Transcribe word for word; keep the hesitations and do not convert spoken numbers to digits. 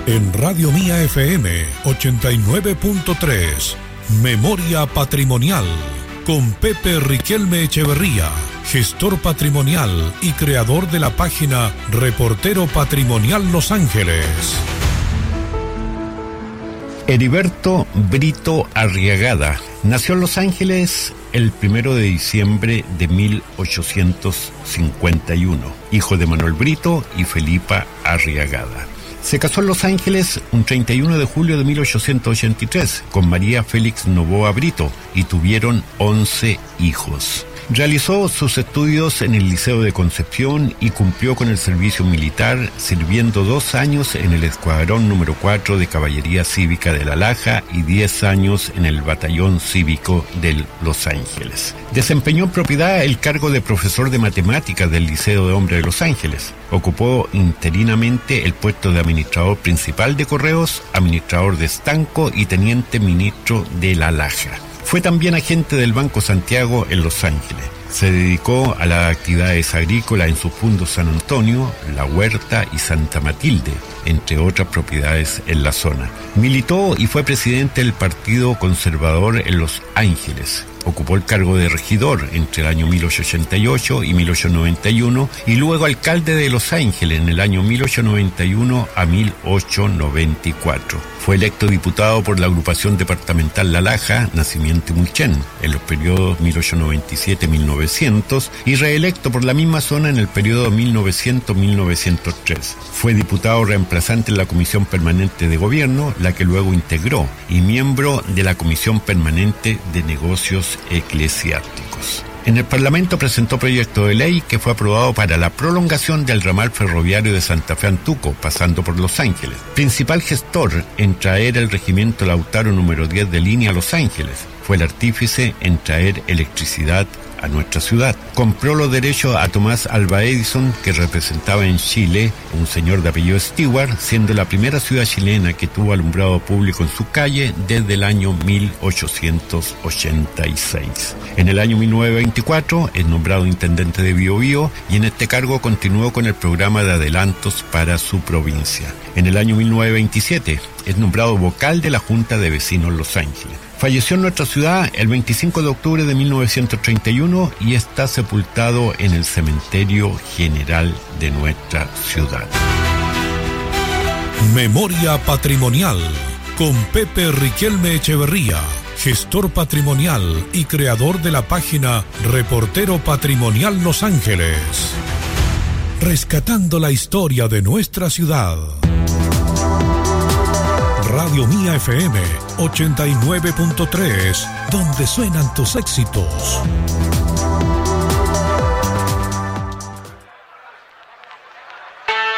En Radio Mía F M ochenta y nueve punto tres, Memoria Patrimonial, con Pepe Riquelme Echeverría, gestor patrimonial y creador de la página Reportero Patrimonial Los Ángeles. Heriberto Brito Arriagada nació en Los Ángeles el primero de diciembre de mil ochocientos cincuenta y uno, hijo de Manuel Brito y Felipa Arriagada. Se casó en Los Ángeles un treinta y uno de julio de mil ochocientos ochenta y tres con María Félix Novoa Brito y tuvieron once hijos. Realizó sus estudios en el Liceo de Concepción y cumplió con el servicio militar, sirviendo dos años en el Escuadrón número cuatro de Caballería Cívica de La Laja y diez años en el Batallón Cívico de Los Ángeles. Desempeñó en propiedad el cargo de profesor de matemáticas del Liceo de Hombres de Los Ángeles. Ocupó interinamente el puesto de administrador principal de Correos, administrador de estanco y teniente ministro de La Laja. Fue también agente del Banco Santiago en Los Ángeles. Se dedicó a las actividades agrícolas en sus fundos San Antonio, La Huerta y Santa Matilde, entre otras propiedades en la zona. Militó y fue presidente del Partido Conservador en Los Ángeles. Ocupó el cargo de regidor entre el año mil ochocientos ochenta y ocho y mil ochocientos noventa y uno y luego alcalde de Los Ángeles en el año mil ochocientos noventa y uno a mil ochocientos noventa y cuatro. Fue electo diputado por la agrupación departamental La Laja, Nacimiento y Mulchen en los periodos mil ochocientos noventa y siete a mil novecientos y reelecto por la misma zona en el periodo mil novecientos a mil novecientos tres. Fue diputado reemplazante en la Comisión Permanente de Gobierno, la que luego integró, y miembro de la Comisión Permanente de Negocios Eclesiásticos. En el Parlamento presentó proyecto de ley que fue aprobado para la prolongación del ramal ferroviario de Santa Fe a Antuco, pasando por Los Ángeles. Principal gestor en traer el regimiento Lautaro número diez de línea a Los Ángeles. Fue el artífice en traer electricidad a nuestra ciudad. Compró los derechos a Tomás Alva Edison, que representaba en Chile un señor de apellido Stewart, siendo la primera ciudad chilena que tuvo alumbrado público en su calle desde el año mil ochocientos ochenta y seis. En el año mil novecientos veinticuatro es nombrado intendente de Biobío y en este cargo continuó con el programa de adelantos para su provincia. En el año mil novecientos veintisiete es nombrado vocal de la Junta de Vecinos Los Ángeles. Falleció en nuestra ciudad el veinticinco de octubre de mil novecientos treinta y uno y está sepultado en el Cementerio General de nuestra ciudad. Memoria Patrimonial, con Pepe Riquelme Echeverría, gestor patrimonial y creador de la página Reportero Patrimonial Los Ángeles. Rescatando la historia de nuestra ciudad. Radio Mía F M ochenta y nueve punto tres, donde suenan tus éxitos.